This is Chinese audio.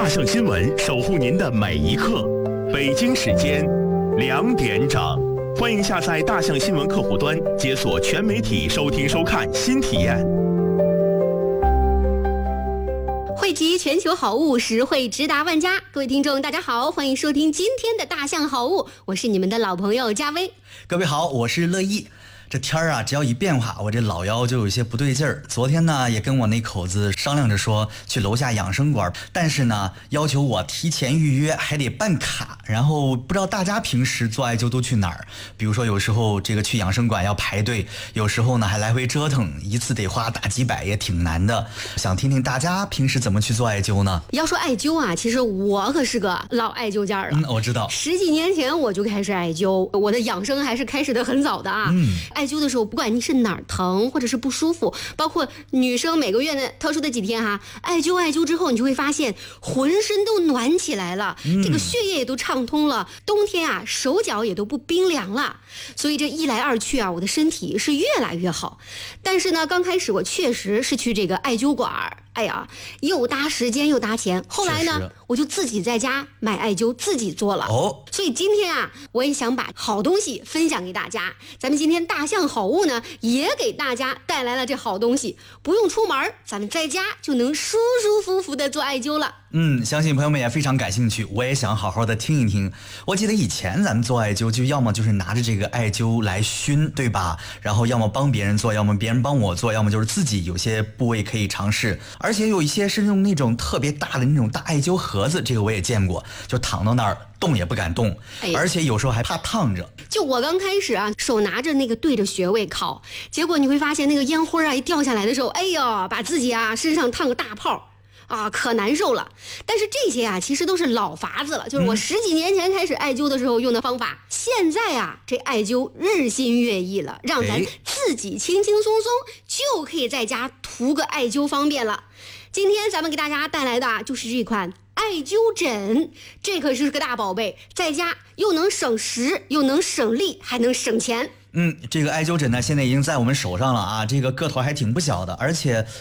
大象新闻守护您的每一刻。北京时间2点整，欢迎下载大象新闻客户端，解锁全媒体收听收看新体验。 汇集全球好物，实惠直达万家。各位听众大家好，欢迎收听今天的大象好物，我是你们的老朋友佳薇。 各位好，我是乐意。这天儿啊，只要一变化，我这老腰就有些不对劲儿。昨天呢，也跟我那口子商量着说去楼下养生馆，但是呢，要求我提前预约，还得办卡。然后不知道大家平时做艾灸都去哪儿？比如说有时候这个去养生馆要排队，有时候呢还来回折腾，一次得花大几百，也挺难的。想听听大家平时怎么去做艾灸呢？ 要说艾灸啊，其实我可是个老艾灸家了。 我知道 ，10几年前我就开始艾灸，我的养生还是开始的很早的啊。艾灸的时候，不管你是哪儿疼或者是不舒服，包括女生每个月的特殊的几天哈，艾灸之后，你就会发现浑身都暖起来了，这个血液也都畅通了，冬天啊手脚也都不冰凉了。所以这一来二去啊，我的身体是越来越好。但是呢，刚开始我确实是去这个艾灸馆，哎呀，又搭时间又搭钱。后来呢，我就自己在家买艾灸，自己做了。所以今天啊，我也想把好东西分享给大家。咱们今天大象好物呢，也给大家带来了这好东西，不用出门，咱们在家就能舒舒服服的做艾灸了。 相信朋友们也非常感兴趣，我也想好好的听一听。我记得以前咱们做艾灸，就要么就是拿着这个艾灸来熏，对吧？然后要么帮别人做，要么别人帮我做，要么就是自己有些部位可以尝试。而且有一些是用那种特别大的那种大艾灸盒子，这个我也见过，就躺到那儿动也不敢动，而且有时候还怕烫着。 就我刚开始啊，手拿着那个对着穴位烤，结果你会发现那个烟灰啊一掉下来的时候，哎呦，把自己啊身上烫个大泡啊，可难受了。但是这些啊，其实都是老法子了，就是我10几年前开始艾灸的时候用的方法。现在啊，这艾灸日新月异了，让咱自己轻轻松松就可以在家图个艾灸方便了。今天咱们给大家带来的啊，就是这款艾灸枕，这可是个大宝贝，在家又能省时，又能省力，还能省钱。 这个艾灸枕呢，现在已经在我们手上了啊，这个个头还挺不小的，而且